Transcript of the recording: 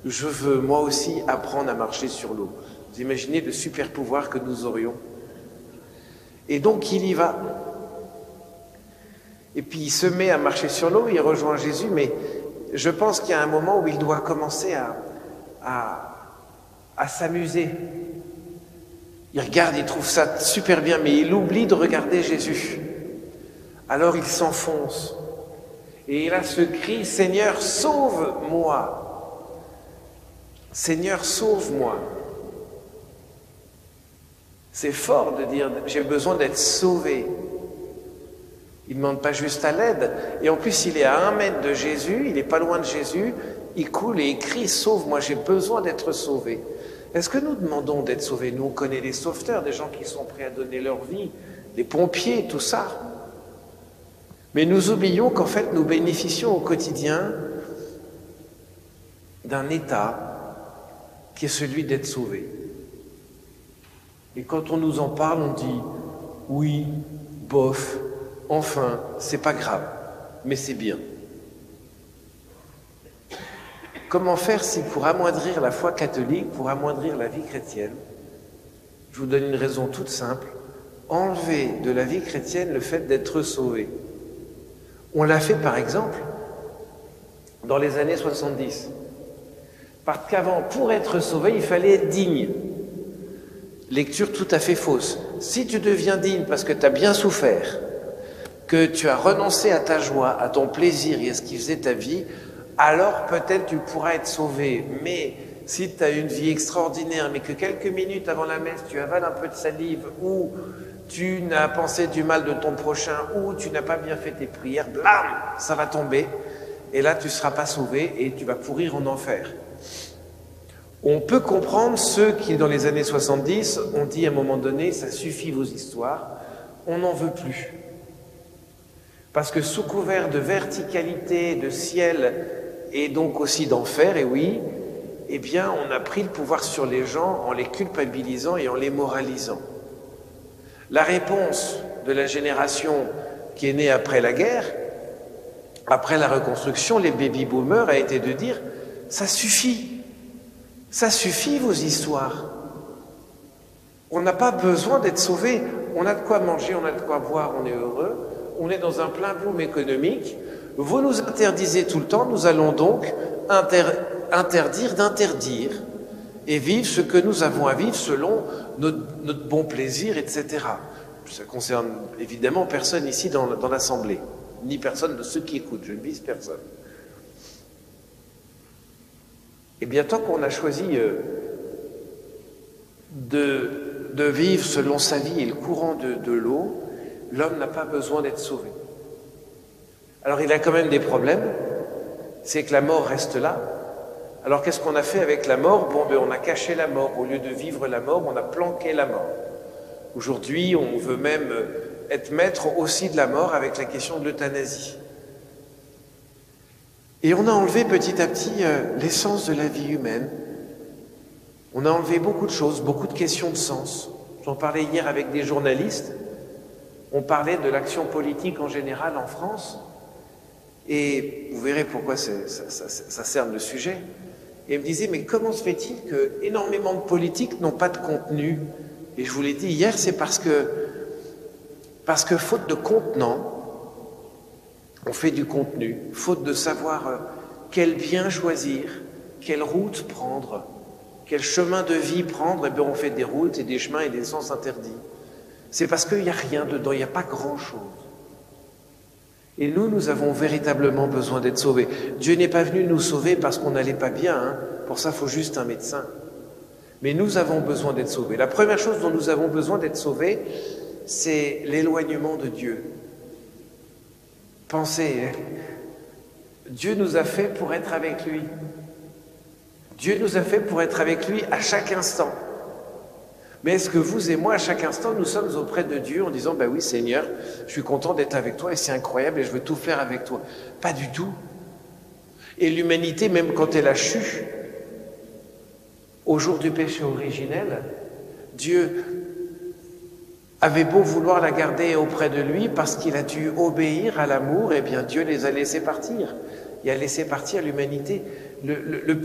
Je veux moi aussi apprendre à marcher sur l'eau. Vous imaginez le super pouvoir que nous aurions? Et donc il y va. Et puis il se met à marcher sur l'eau, il rejoint Jésus, mais je pense qu'il y a un moment où il doit commencer à s'amuser. Il regarde, il trouve ça super bien, mais il oublie de regarder Jésus. Alors il s'enfonce. Et il a ce cri, « Seigneur, sauve-moi ! Seigneur, sauve-moi ! » C'est fort de dire, j'ai besoin d'être sauvé. Il ne demande pas juste à l'aide. Et en plus, il est à 1 mètre de Jésus, il n'est pas loin de Jésus, il coule et il crie, sauve-moi, j'ai besoin d'être sauvé. Est-ce que nous demandons d'être sauvés? Nous, on connaît les sauveteurs, des gens qui sont prêts à donner leur vie, les pompiers, tout ça. Mais nous oublions qu'en fait, nous bénéficions au quotidien d'un état qui est celui d'être sauvé. Et quand on nous en parle, on dit « oui, bof, enfin, c'est pas grave, mais c'est bien ». Comment faire si pour amoindrir la foi catholique, pour amoindrir la vie chrétienne, je vous donne une raison toute simple, enlever de la vie chrétienne le fait d'être sauvé. On l'a fait par exemple dans les années 70. Parce qu'avant, pour être sauvé, il fallait être digne. Lecture tout à fait fausse. Si tu deviens digne parce que tu as bien souffert, que tu as renoncé à ta joie, à ton plaisir et à ce qui faisait ta vie, alors peut-être tu pourras être sauvé. Mais si tu as une vie extraordinaire, mais que quelques minutes avant la messe, tu avales un peu de salive, ou tu n'as pensé du mal de ton prochain, ou tu n'as pas bien fait tes prières, blam, ça va tomber. Et là, tu ne seras pas sauvé et tu vas pourrir en enfer. On peut comprendre ceux qui, dans les années 70, ont dit à un moment donné, ça suffit vos histoires, on n'en veut plus. Parce que sous couvert de verticalité, de ciel, et donc aussi d'enfer, et oui, eh bien, on a pris le pouvoir sur les gens en les culpabilisant et en les moralisant. La réponse de la génération qui est née après la guerre, après la reconstruction, les baby-boomers, a été de dire « ça suffit vos histoires. On n'a pas besoin d'être sauvés. On a de quoi manger, on a de quoi boire, on est heureux. On est dans un plein boom économique. Vous nous interdisez tout le temps, nous allons donc interdire d'interdire et vivre ce que nous avons à vivre selon notre bon plaisir, etc. » Ça concerne évidemment personne ici dans l'Assemblée, ni personne de ceux qui écoutent, je ne vise personne. Et bien, tant qu'on a choisi de vivre selon sa vie et le courant de l'eau, l'homme n'a pas besoin d'être sauvé. Alors il a quand même des problèmes, c'est que la mort reste là. Alors qu'est-ce qu'on a fait avec la mort? Bon, ben, on a caché la mort. Au lieu de vivre la mort, on a planqué la mort. Aujourd'hui, on veut même être maître aussi de la mort avec la question de l'euthanasie. Et on a enlevé petit à petit l'essence de la vie humaine. On a enlevé beaucoup de choses, beaucoup de questions de sens. J'en parlais hier avec des journalistes. On parlait de l'action politique en général en France. Et vous verrez pourquoi ça cerne le sujet. Et ils me disaient, mais comment se fait-il que énormément de politiques n'ont pas de contenu? Et je vous l'ai dit hier, c'est parce que faute de contenant, on fait du contenu, faute de savoir quel bien choisir, quelle route prendre, quel chemin de vie prendre, et bien on fait des routes et des chemins et des sens interdits. C'est parce qu'il n'y a rien dedans, il n'y a pas grand-chose. Et nous avons véritablement besoin d'être sauvés. Dieu n'est pas venu nous sauver parce qu'on n'allait pas bien, hein. Pour ça, il faut juste un médecin. Mais nous avons besoin d'être sauvés. La première chose dont nous avons besoin d'être sauvés, c'est l'éloignement de Dieu. Pensez, hein. Dieu nous a fait pour être avec lui. Dieu nous a fait pour être avec lui à chaque instant. Mais est-ce que vous et moi, à chaque instant, nous sommes auprès de Dieu en disant « Ben oui, Seigneur, je suis content d'être avec toi et c'est incroyable et je veux tout faire avec toi. » Pas du tout. Et l'humanité, même quand elle a chu, au jour du péché originel, Dieu avait beau vouloir la garder auprès de lui parce qu'il a dû obéir à l'amour, et bien Dieu les a laissés partir. Il a laissé partir l'humanité. Le